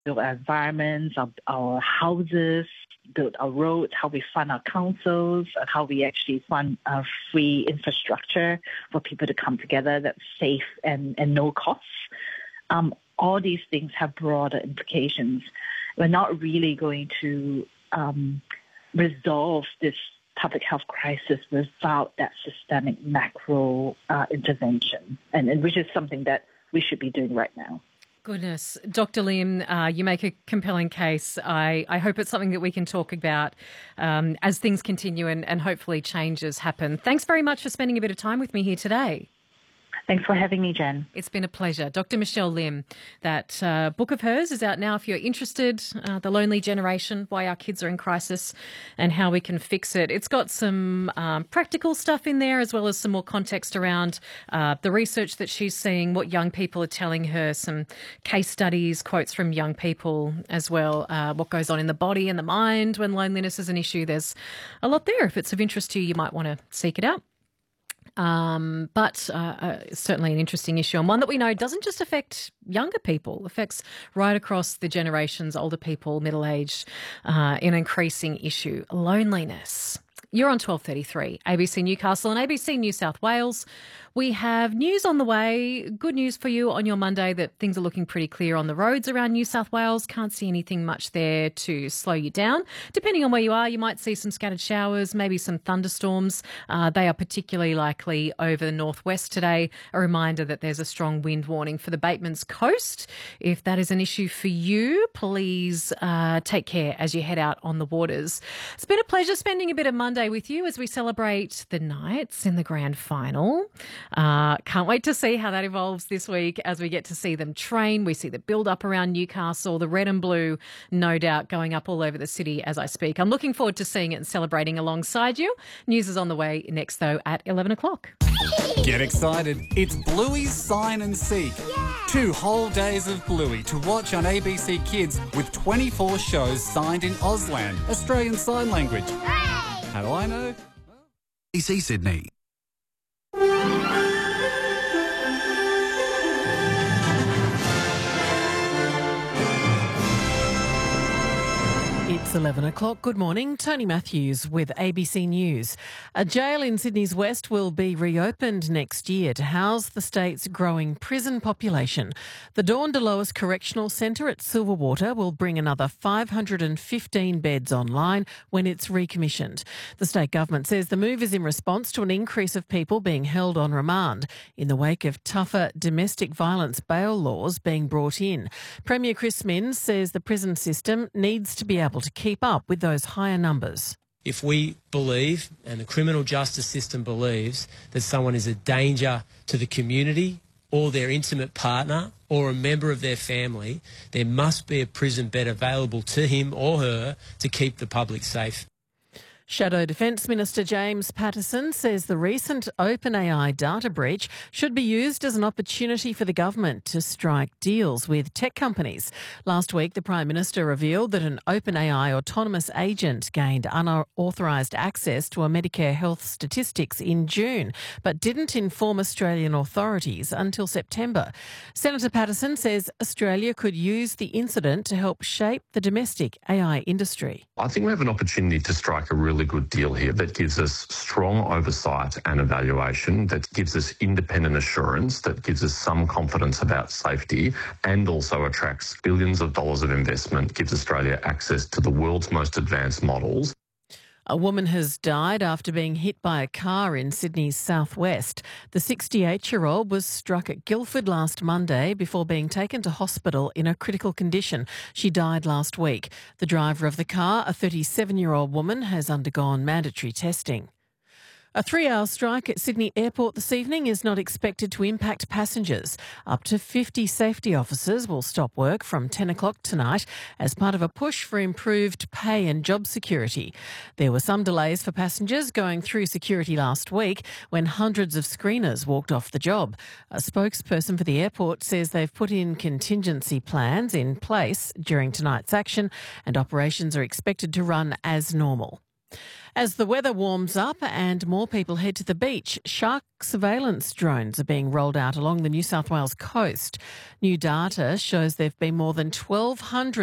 build our environments, our houses, build our roads, how we fund our councils, and how we actually fund free infrastructure for people to come together that's safe and no costs. All these things have broader implications. We're not really going to resolve this public health crisis without that systemic macro intervention, and which is something that we should be doing right now. Goodness. Dr. Lim, you make a compelling case. I hope it's something that we can talk about as things continue and hopefully changes happen. Thanks very much for spending a bit of time with me here today. Thanks for having me, Jen. It's been a pleasure. Dr. Michelle Lim, that book of hers is out now if you're interested, The Lonely Generation, Why Our Kids Are in Crisis and How We Can Fix It. It's got some practical stuff in there as well as some more context around the research that she's seeing, what young people are telling her, some case studies, quotes from young people as well, what goes on in the body and the mind when loneliness is an issue. There's a lot there. If it's of interest to you, you might want to seek it out. But certainly an interesting issue, and one that we know doesn't just affect younger people, affects right across the generations, older people, middle-aged, an increasing issue, loneliness. You're on 12:33, ABC Newcastle and ABC New South Wales. We have news on the way. Good news for you on your Monday that things are looking pretty clear on the roads around New South Wales. Can't see anything much there to slow you down. Depending on where you are, you might see some scattered showers, maybe some thunderstorms. They are particularly likely over the northwest today. A reminder that there's a strong wind warning for the Batemans Coast. If that is an issue for you, please take care as you head out on the waters. It's been a pleasure spending a bit of Monday with you as we celebrate the Knights in the grand final. Can't wait to see how that evolves this week as we get to see them train. We see the build-up around Newcastle, the red and blue, no doubt, going up all over the city as I speak. I'm looking forward to seeing it and celebrating alongside you. News is on the way next, though, at 11 o'clock. Get excited. It's Bluey's Sign and Seek. Yeah. 2 whole days of Bluey to watch on ABC Kids with 24 shows signed in Auslan, Australian Sign Language. Hey! How do I know? ABC Sydney. It's 11 o'clock. Good morning. Tony Matthews with ABC News. A jail in Sydney's West will be reopened next year to house the state's growing prison population. The Dawn Delois Correctional Centre at Silverwater will bring another 515 beds online when it's recommissioned. The state government says the move is in response to an increase of people being held on remand in the wake of tougher domestic violence bail laws being brought in. Premier Chris Minns says the prison system needs to be able to keep up with those higher numbers. If we believe, and the criminal justice system believes, that someone is a danger to the community or their intimate partner or a member of their family, there must be a prison bed available to him or her to keep the public safe. Shadow Defence Minister James Patterson says the recent OpenAI data breach should be used as an opportunity for the government to strike deals with tech companies. Last week, the Prime Minister revealed that an OpenAI autonomous agent gained unauthorised access to a Medicare health statistics in June, but didn't inform Australian authorities until September. Senator Patterson says Australia could use the incident to help shape the domestic AI industry. I think we have an opportunity to strike a really good deal here that gives us strong oversight and evaluation, that gives us independent assurance, that gives us some confidence about safety, and also attracts billions of dollars of investment, gives Australia access to the world's most advanced models. A woman has died after being hit by a car in Sydney's southwest. The 68-year-old was struck at Guildford last Monday before being taken to hospital in a critical condition. She died last week. The driver of the car, a 37-year-old woman, has undergone mandatory testing. A 3-hour strike at Sydney Airport this evening is not expected to impact passengers. Up to 50 safety officers will stop work from 10 o'clock tonight as part of a push for improved pay and job security. There were some delays for passengers going through security last week when hundreds of screeners walked off the job. A spokesperson for the airport says they've put in contingency plans in place during tonight's action and operations are expected to run as normal. As the weather warms up and more people head to the beach, shark surveillance drones are being rolled out along the New South Wales coast. New data shows there have been more than 1,200